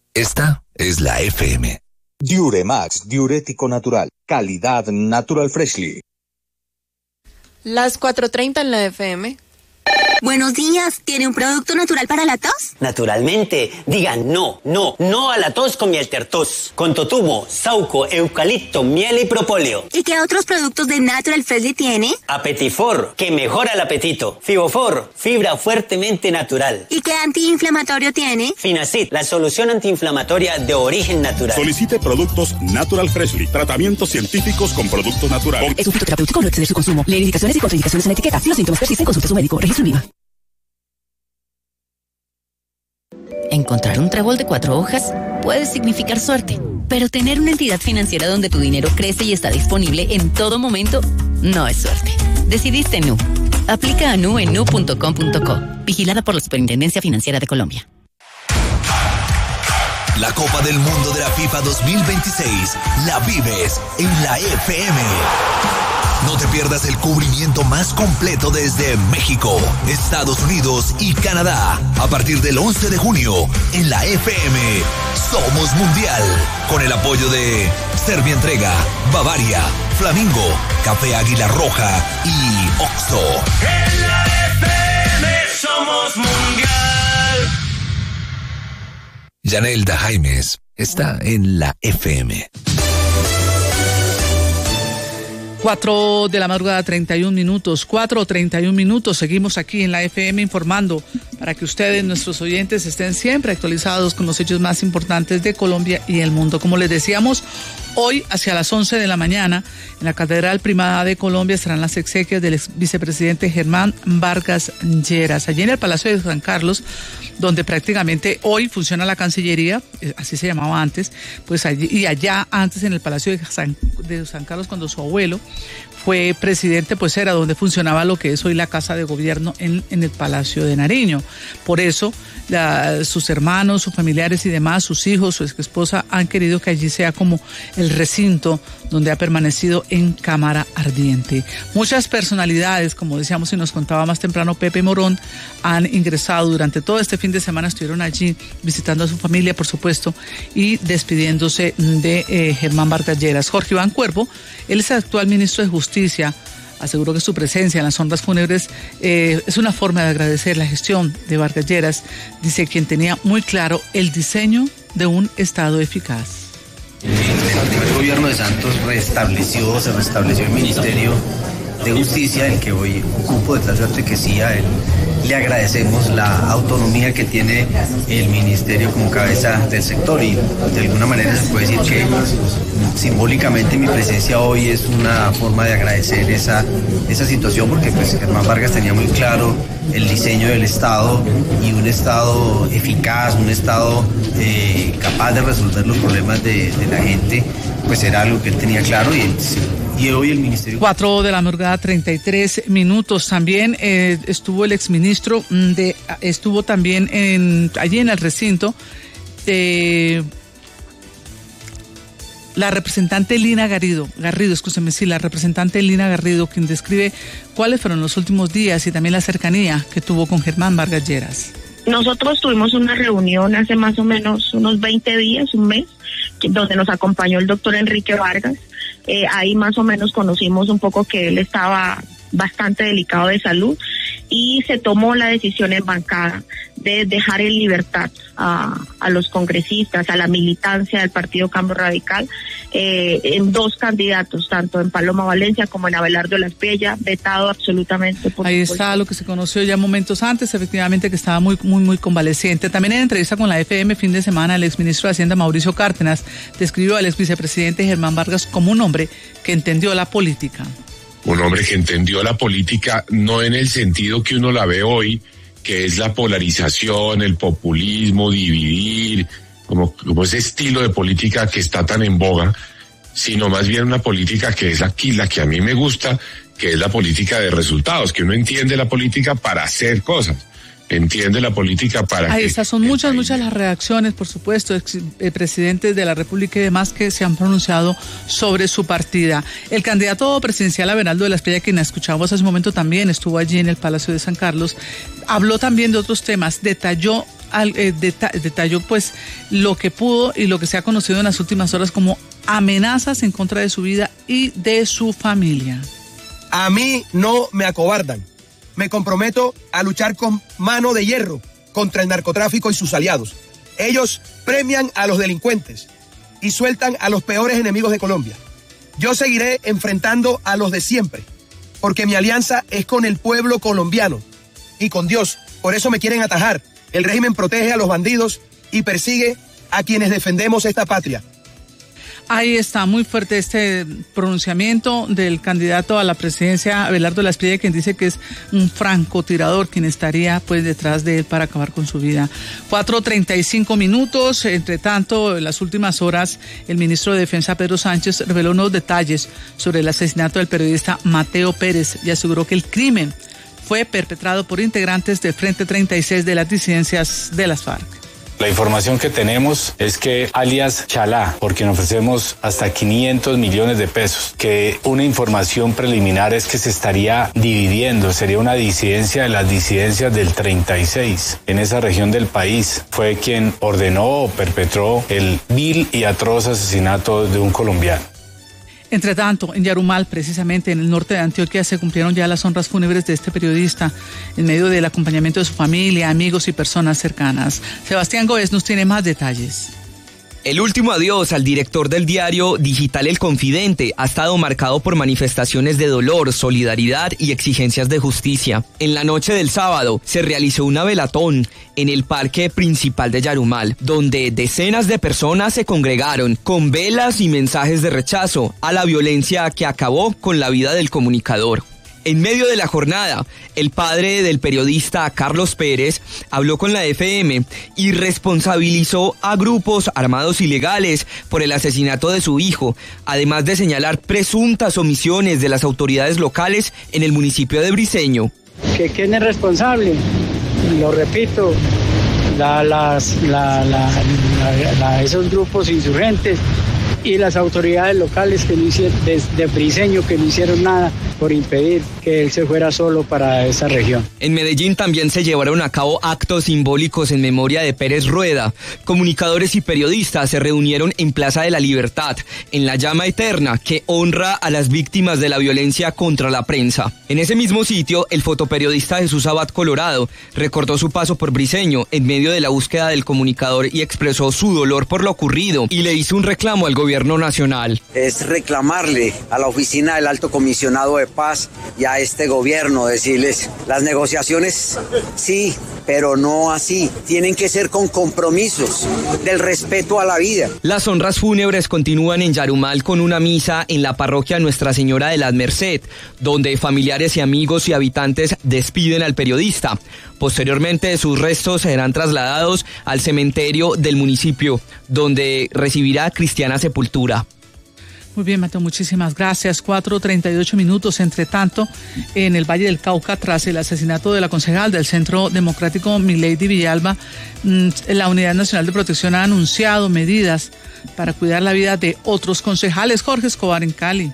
Esta es la FM. Diuremax, diurético natural. Calidad Natural Freshly. Las 4:30 en la FM. Buenos días, ¿tiene un producto natural para la tos? Naturalmente, digan no a la tos con Mieltertos, con totumo, sauco, eucalipto, miel y propóleo. ¿Y qué otros productos de Natural Freshly tiene? Apetifor, que mejora el apetito. Fibofor, fibra fuertemente natural. ¿Y qué antiinflamatorio tiene? Finacid, la solución antiinflamatoria de origen natural. Solicite productos Natural Freshly, tratamientos científicos con productos naturales. Es un fitoterapéutico, no exceder su consumo. Lee indicaciones y contraindicaciones en la etiqueta. Si los síntomas persisten, consulte a su médico. Registro IVA. Encontrar un trébol de 4 hojas puede significar suerte, pero tener una entidad financiera donde tu dinero crece y está disponible en todo momento no es suerte. Decidiste Nu. Aplica a Nu en nu.com.co. Vigilada por la Superintendencia Financiera de Colombia. La Copa del Mundo de la FIFA 2026 la vives en la FM. No te pierdas el cubrimiento más completo desde México, Estados Unidos y Canadá. A partir del 11 de junio, en la FM, Somos Mundial. Con el apoyo de Servientrega, Bavaria, Flamingo, Café Águila Roja y Oxxo. En la FM somos Mundial. Yanelda Jaimes está en la FM. 4 de la madrugada, 31 minutos, 4:31 minutos. Seguimos aquí en la FM informando para que ustedes, nuestros oyentes, estén siempre actualizados con los hechos más importantes de Colombia y el mundo. Como les decíamos, hoy hacia las 11 de la mañana, en la Catedral Primada de Colombia estarán las exequias del ex vicepresidente Germán Vargas Lleras. Allí en el Palacio de San Carlos, donde prácticamente hoy funciona la Cancillería, así se llamaba antes, pues allí y allá antes en el Palacio de San Carlos, cuando su abuelo fue presidente, pues era donde funcionaba lo que es hoy la Casa de Gobierno en el Palacio de Nariño. Por eso sus hermanos, sus familiares y demás, sus hijos, su exesposa han querido que allí sea como el recinto donde ha permanecido en cámara ardiente. Muchas personalidades, como decíamos y nos contaba más temprano Pepe Morón, han ingresado durante todo este fin de semana, estuvieron allí visitando a su familia, por supuesto, y despidiéndose de Germán Vargas Lleras. Jorge Iván Cuervo, él es el actual ministro de Justicia, aseguró que su presencia en las honras fúnebres es una forma de agradecer la gestión de Vargas Lleras, dice quien tenía muy claro el diseño de un Estado eficaz. El primer gobierno de Santos se restableció el Ministerio de Justicia, el que hoy ocupo, de tal suerte que sí, a él le agradecemos la autonomía que tiene el ministerio como cabeza del sector, y de alguna manera se puede decir que simbólicamente mi presencia hoy es una forma de agradecer esa situación, porque pues Germán Vargas tenía muy claro el diseño del Estado, y un Estado eficaz, un Estado capaz de resolver los problemas de la gente, pues era algo que él tenía claro, y hoy el ministerio... 4 de la madrugada, 33 minutos. También estuvo el exministro, estuvo también allí en el recinto la representante Lina Garrido, la representante Lina Garrido, quien describe cuáles fueron los últimos días y también la cercanía que tuvo con Germán Vargas Lleras. Nosotros tuvimos una reunión hace más o menos unos 20 días, un mes, donde nos acompañó el doctor Enrique Vargas. Ahí más o menos conocimos un poco que él estaba bastante delicado de salud, y se tomó la decisión en bancada de dejar en libertad a los congresistas, a la militancia del Partido Cambio Radical, en 2 candidatos, tanto en Paloma Valencia como en Abelardo Lasprilla, vetado absolutamente por... Ahí está lo que se conoció ya momentos antes, efectivamente, que estaba muy convaleciente. También en entrevista con la FM fin de semana, el exministro de Hacienda Mauricio Cárdenas describió al exvicepresidente Germán Vargas como un hombre que entendió la política. Un hombre que entendió la política no en el sentido que uno la ve hoy, que es la polarización, el populismo, dividir, como ese estilo de política que está tan en boga, sino más bien una política que es aquí la que a mí me gusta, que es la política de resultados, que uno entiende la política para hacer cosas. Entiende la política para... Ahí estas son muchas las reacciones, por supuesto, presidentes de la República y demás que se han pronunciado sobre su partida. El candidato presidencial Abelardo Lasprilla, quien escuchamos hace un momento, también estuvo allí en el Palacio de San Carlos, habló también de otros temas, detalló detalló pues lo que pudo y lo que se ha conocido en las últimas horas como amenazas en contra de su vida y de su familia. A mí no me acobardan. Me comprometo a luchar con mano de hierro contra el narcotráfico y sus aliados. Ellos premian a los delincuentes y sueltan a los peores enemigos de Colombia. Yo seguiré enfrentando a los de siempre, porque mi alianza es con el pueblo colombiano y con Dios. Por eso me quieren atajar. El régimen protege a los bandidos y persigue a quienes defendemos esta patria. Ahí está, muy fuerte este pronunciamiento del candidato a la presidencia, Abelardo Lasprilla, quien dice que es un francotirador quien estaría pues detrás de él para acabar con su vida. 4:35. Entre tanto, en las últimas horas, el ministro de Defensa, Pedro Sánchez, reveló nuevos detalles sobre el asesinato del periodista Mateo Pérez y aseguró que el crimen fue perpetrado por integrantes del Frente 36 de las disidencias de las FARC. La información que tenemos es que alias Chalá, por quien ofrecemos hasta 500 millones de pesos, que una información preliminar es que se estaría dividiendo, sería una disidencia de las disidencias del 36 en esa región del país. Fue quien ordenó o perpetró el vil y atroz asesinato de un colombiano. Entre tanto, en Yarumal, precisamente en el norte de Antioquia, se cumplieron ya las honras fúnebres de este periodista en medio del acompañamiento de su familia, amigos y personas cercanas. Sebastián Góez nos tiene más detalles. El último adiós al director del diario digital El Confidente ha estado marcado por manifestaciones de dolor, solidaridad y exigencias de justicia. En la noche del sábado se realizó una velatón en el parque principal de Yarumal, donde decenas de personas se congregaron con velas y mensajes de rechazo a la violencia que acabó con la vida del comunicador. En medio de la jornada, el padre del periodista Carlos Pérez habló con la FM y responsabilizó a grupos armados ilegales por el asesinato de su hijo, además de señalar presuntas omisiones de las autoridades locales en el municipio de Briceño. ¿Quién es responsable? Lo repito, esos grupos insurgentes y las autoridades locales que no hicieron, de Briceño, que no hicieron nada por impedir que él se fuera solo para esa región. En Medellín también se llevaron a cabo actos simbólicos en memoria de Pérez Rueda. Comunicadores y periodistas se reunieron en Plaza de la Libertad, en la llama eterna que honra a las víctimas de la violencia contra la prensa. En ese mismo sitio, el fotoperiodista Jesús Abad Colorado recordó su paso por Briceño en medio de la búsqueda del comunicador y expresó su dolor por lo ocurrido y le hizo un reclamo al gobierno nacional. Es reclamarle a la oficina del Alto Comisionado de Paz y a este gobierno, decirles, las negociaciones sí, pero no así. Tienen que ser con compromisos del respeto a la vida. Las honras fúnebres continúan en Yarumal con una misa en la parroquia Nuestra Señora de la Merced, donde familiares y amigos y habitantes despiden al periodista. Posteriormente, sus restos serán trasladados al cementerio del municipio, donde recibirá cristiana sepultura. Muy bien, Mateo, muchísimas gracias. 4:38. Entre tanto, en el Valle del Cauca, tras el asesinato de la concejal del Centro Democrático, Milady Villalba, la Unidad Nacional de Protección ha anunciado medidas para cuidar la vida de otros concejales. Jorge Escobar en Cali.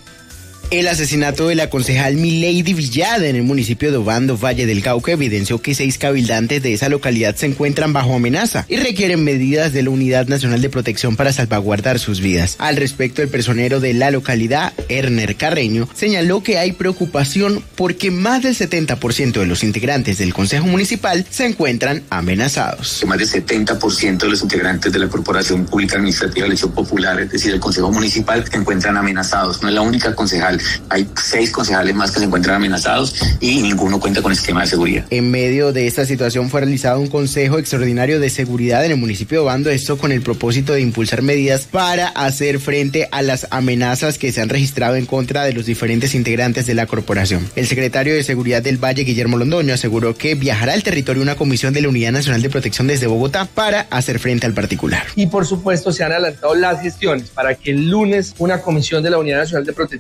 El asesinato de la concejal Milady Villalba en el municipio de Obando, Valle del Cauca, evidenció que 6 cabildantes de esa localidad se encuentran bajo amenaza y requieren medidas de la Unidad Nacional de Protección para salvaguardar sus vidas. Al respecto, el personero de la localidad, Erner Carreño, señaló que hay preocupación porque más del 70% de los integrantes del Consejo Municipal se encuentran amenazados. Más del 70% de los integrantes de la Corporación Pública Administrativa de Elección Popular, es decir, el Consejo Municipal, se encuentran amenazados. No es la única concejal. Hay 6 concejales más que se encuentran amenazados y ninguno cuenta con esquema de seguridad. En medio de esta situación fue realizado un consejo extraordinario de seguridad en el municipio de Obando, esto con el propósito de impulsar medidas para hacer frente a las amenazas que se han registrado en contra de los diferentes integrantes de la corporación. El secretario de Seguridad del Valle, Guillermo Londoño, aseguró que viajará al territorio una comisión de la Unidad Nacional de Protección desde Bogotá para hacer frente al particular. Y por supuesto se han adelantado las gestiones para que el lunes una comisión de la Unidad Nacional de Protección venga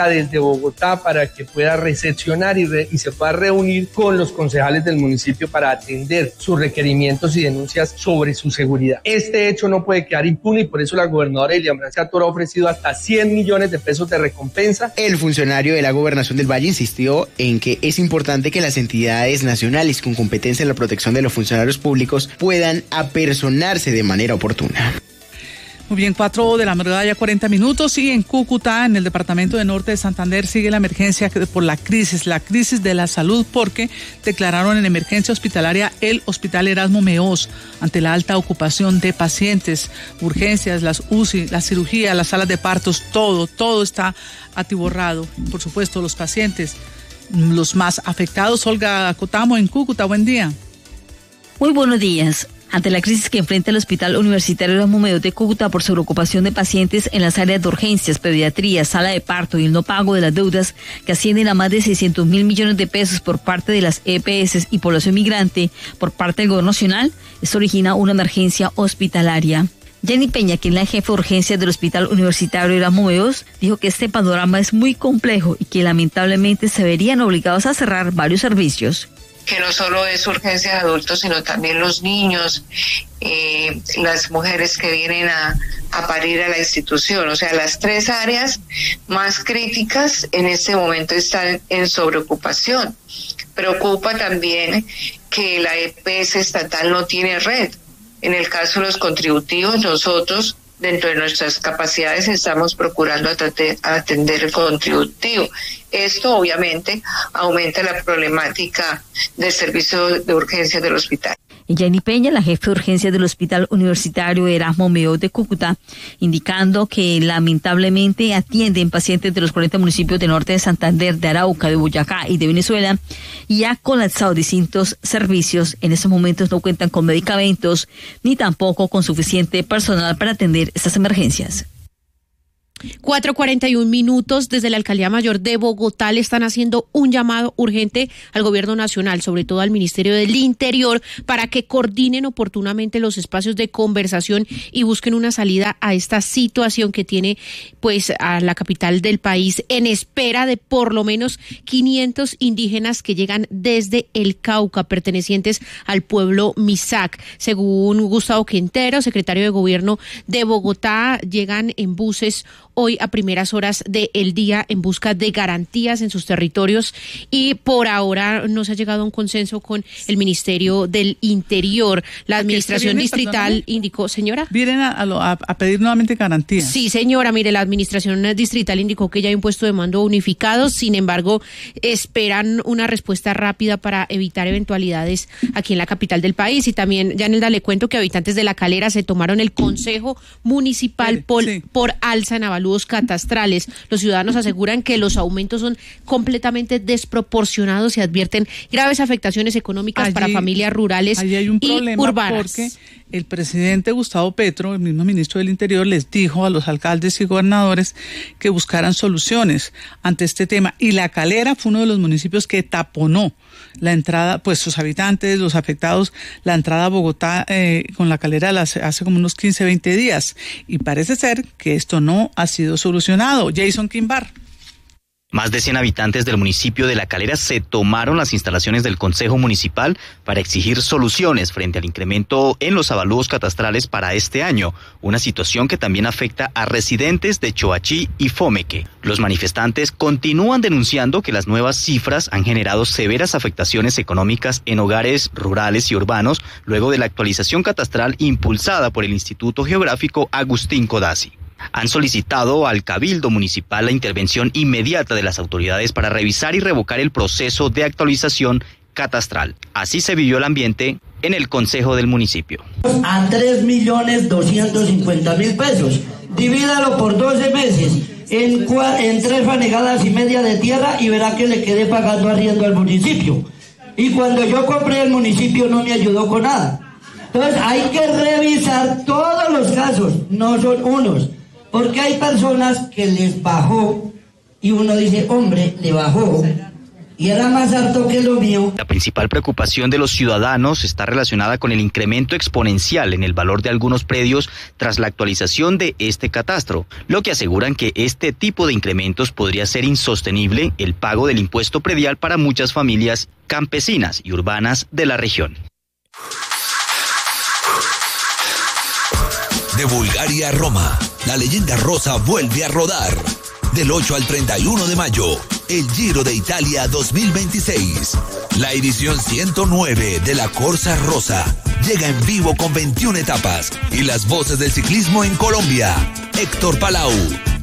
venga desde Bogotá para que pueda recepcionar y se pueda reunir con los concejales del municipio para atender sus requerimientos y denuncias sobre su seguridad. Este hecho no puede quedar impune y por eso la gobernadora Elian Francia Toro ha ofrecido hasta 100 millones de pesos de recompensa. El funcionario de la Gobernación del Valle insistió en que es importante que las entidades nacionales con competencia en la protección de los funcionarios públicos puedan apersonarse de manera oportuna. Muy bien, 4 de la madrugada, ya 40 minutos, y en Cúcuta, en el departamento de Norte de Santander, sigue la emergencia por la crisis de la salud, porque declararon en emergencia hospitalaria el Hospital Erasmo Meós ante la alta ocupación de pacientes, urgencias, las UCI, la cirugía, las salas de partos, todo está atiborrado. Por supuesto, los pacientes, los más afectados. Olga Cotamo en Cúcuta, buen día. Muy buenos días. Ante la crisis que enfrenta el Hospital Universitario Erasmo Meós de Cúcuta por sobreocupación de pacientes en las áreas de urgencias, pediatría, sala de parto y el no pago de las deudas que ascienden a más de 600.000 millones de pesos por parte de las EPS y población migrante por parte del gobierno nacional, esto origina una emergencia hospitalaria. Jenny Peña, quien es la jefe de urgencias del Hospital Universitario Erasmo Meós, dijo que este panorama es muy complejo y que lamentablemente se verían obligados a cerrar varios servicios. Que no solo es urgencia de adultos, sino también los niños, las mujeres que vienen a parir a la institución. O sea, las 3 áreas más críticas en este momento están en sobreocupación. Preocupa también que la EPS estatal no tiene red. En el caso de los contributivos, nosotros, dentro de nuestras capacidades, estamos procurando atender el contributivo. Esto obviamente aumenta la problemática del servicio de urgencias del hospital. Jenny Peña, la jefe de urgencias del Hospital Universitario Erasmo Meós de Cúcuta, indicando que lamentablemente atienden pacientes de los 40 municipios de Norte de Santander, de Arauca, de Boyacá y de Venezuela, y ha colapsado distintos servicios. En estos momentos no cuentan con medicamentos ni tampoco con suficiente personal para atender estas emergencias. 4:41 minutos. Desde la Alcaldía Mayor de Bogotá le están haciendo un llamado urgente al Gobierno Nacional, sobre todo al Ministerio del Interior, para que coordinen oportunamente los espacios de conversación y busquen una salida a esta situación que tiene pues a la capital del país, en espera de por lo menos 500 indígenas que llegan desde el Cauca, pertenecientes al pueblo Misak. Según Gustavo Quintero, secretario de Gobierno de Bogotá, llegan en buses hoy a primeras horas del día en busca de garantías en sus territorios, y por ahora no se ha llegado a un consenso con el Ministerio del Interior. La administración distrital indicó, señora. ¿Vienen a pedir nuevamente garantías? Sí, señora, mire, la administración distrital indicó que ya hay un puesto de mando unificado, sin embargo, esperan una respuesta rápida para evitar eventualidades aquí en la capital del país. Y también, Yanelda, le cuento que habitantes de La Calera se tomaron el Consejo Municipal por alza en avalúos catastrales. Los ciudadanos aseguran que los aumentos son completamente desproporcionados y advierten graves afectaciones económicas para familias rurales y hay un problema urbanas. Porque el presidente Gustavo Petro, el mismo ministro del Interior, les dijo a los alcaldes y gobernadores que buscaran soluciones ante este tema. Y La Calera fue uno de los municipios que taponó la entrada, pues sus habitantes, los afectados, la entrada a Bogotá con La Calera hace como unos 15, 20 días. Y parece ser que esto no ha sido solucionado. Jason Quimbar. Más de 100 habitantes del municipio de La Calera se tomaron las instalaciones del Consejo Municipal para exigir soluciones frente al incremento en los avalúos catastrales para este año, una situación que también afecta a residentes de Choachí y Fomeque. Los manifestantes continúan denunciando que las nuevas cifras han generado severas afectaciones económicas en hogares rurales y urbanos luego de la actualización catastral impulsada por el Instituto Geográfico Agustín Codazzi. Han solicitado al Cabildo Municipal la intervención inmediata de las autoridades para revisar y revocar el proceso de actualización catastral. Así se vivió el ambiente en el Consejo del municipio. A 3.250.000 pesos. Divídalo por 12 meses en 3 fanegadas y media de tierra y verá que le quedé pagando arriendo al municipio. Y cuando yo compré, el municipio no me ayudó con nada. Entonces hay que revisar todos los casos, no son unos. Porque hay personas que les bajó y uno dice, hombre, le bajó, y era más alto que lo mío. La principal preocupación de los ciudadanos está relacionada con el incremento exponencial en el valor de algunos predios tras la actualización de este catastro, lo que aseguran que este tipo de incrementos podría ser insostenible el pago del impuesto predial para muchas familias campesinas y urbanas de la región. De Bulgaria a Roma, la leyenda rosa vuelve a rodar. Del 8 al 31 de mayo, el Giro de Italia 2026. La edición 109 de la Corsa Rosa llega en vivo con 21 etapas y las voces del ciclismo en Colombia. Héctor Palau,